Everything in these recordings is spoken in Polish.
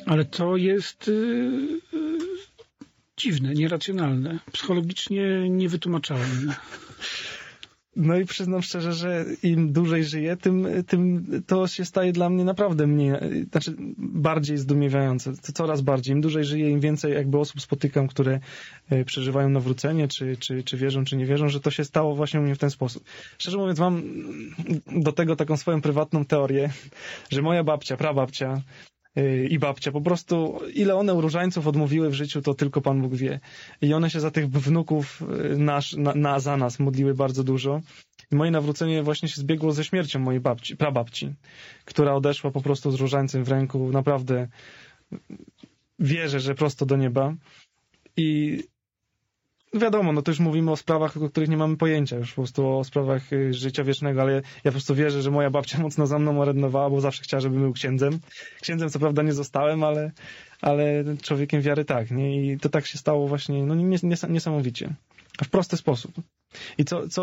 Ale to jest dziwne, nieracjonalne, psychologicznie niewytłumaczalne. No i przyznam szczerze, że im dłużej żyję, tym to się staje dla mnie naprawdę bardziej zdumiewające. Coraz bardziej. Im dłużej żyję, im więcej jakby osób spotykam, które przeżywają nawrócenie, czy wierzą, czy nie wierzą, że to się stało właśnie u mnie w ten sposób. Szczerze mówiąc, mam do tego taką swoją prywatną teorię, że moja babcia, prababcia i babcia, po prostu ile one różańców odmówiły w życiu, to tylko Pan Bóg wie. I one się za tych wnuków za nas modliły bardzo dużo. I moje nawrócenie właśnie się zbiegło ze śmiercią mojej prababci, która odeszła po prostu z różańcem w ręku. Naprawdę wierzę, że prosto do nieba. I wiadomo, no to już mówimy o sprawach, o których nie mamy pojęcia, już po prostu o sprawach życia wiecznego, ale ja po prostu wierzę, że moja babcia mocno za mną orędowała, bo zawsze chciała, żebym był księdzem. Księdzem co prawda nie zostałem, ale człowiekiem wiary tak, nie? I to tak się stało właśnie, no niesamowicie. W prosty sposób. I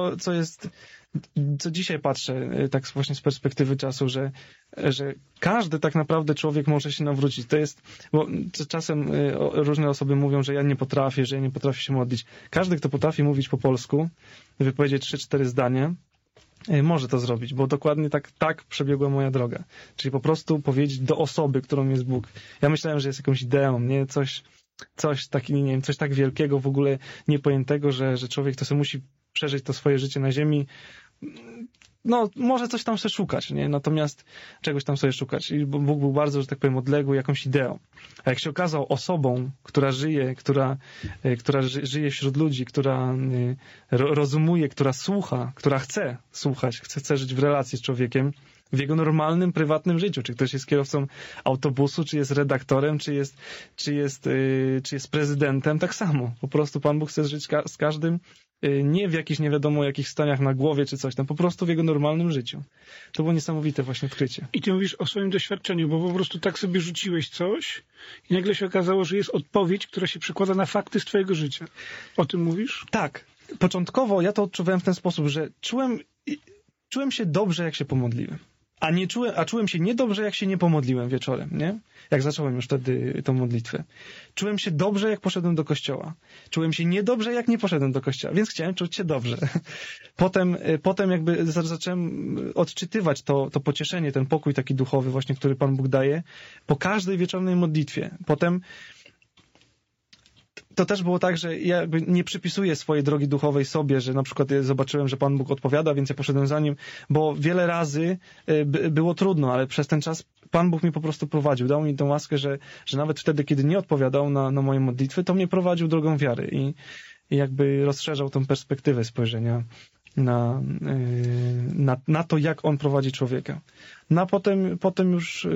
co dzisiaj patrzę, tak właśnie z perspektywy czasu, że każdy tak naprawdę człowiek może się nawrócić. To jest, bo czasem różne osoby mówią, że ja nie potrafię się modlić. Każdy, kto potrafi mówić po polsku, wypowiedzieć 3-4 zdania, może to zrobić, bo dokładnie tak przebiegła moja droga. Czyli po prostu powiedzieć do osoby, którą jest Bóg. Ja myślałem, że jest jakąś ideą, nie? Coś takiego, nie wiem, coś tak wielkiego, w ogóle niepojętego, że człowiek to sobie musi przeżyć to swoje życie na ziemi. No, może coś tam sobie szukać, nie? Natomiast czegoś tam sobie szukać. I Bóg był bardzo, że tak powiem, odległy jakąś ideą. A jak się okazał osobą, która żyje, która żyje wśród ludzi, która rozumuje, która słucha, która chce słuchać, chce żyć w relacji z człowiekiem, w jego normalnym, prywatnym życiu. Czy ktoś jest kierowcą autobusu, czy jest redaktorem, czy jest prezydentem, tak samo. Po prostu Pan Bóg chce żyć z każdym, nie w jakichś nie wiadomo jakich staniach na głowie, czy coś tam, po prostu w jego normalnym życiu. To było niesamowite właśnie odkrycie. I ty mówisz o swoim doświadczeniu, bo po prostu tak sobie rzuciłeś coś i nagle się okazało, że jest odpowiedź, która się przekłada na fakty z twojego życia. O tym mówisz? Tak. Początkowo ja to odczuwałem w ten sposób, że czułem się dobrze, jak się pomodliłem. A czułem się niedobrze, jak się nie pomodliłem wieczorem, nie? Jak zacząłem już wtedy tą modlitwę. Czułem się dobrze, jak poszedłem do kościoła. Czułem się niedobrze, jak nie poszedłem do kościoła, więc chciałem czuć się dobrze. Potem jakby zacząłem odczytywać to pocieszenie, ten pokój taki duchowy właśnie, który Pan Bóg daje po każdej wieczornej modlitwie. Potem to też było tak, że ja jakby nie przypisuję swojej drogi duchowej sobie, że na przykład zobaczyłem, że Pan Bóg odpowiada, więc ja poszedłem za Nim, bo wiele razy było trudno, ale przez ten czas Pan Bóg mnie po prostu prowadził. Dał mi tą łaskę, że nawet wtedy, kiedy nie odpowiadał na moje modlitwy, to mnie prowadził drogą wiary i jakby rozszerzał tą perspektywę spojrzenia na to, jak On prowadzi człowieka. No a potem już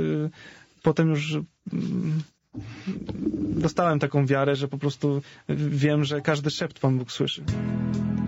dostałem taką wiarę, że po prostu wiem, że każdy szept Pan Bóg słyszy.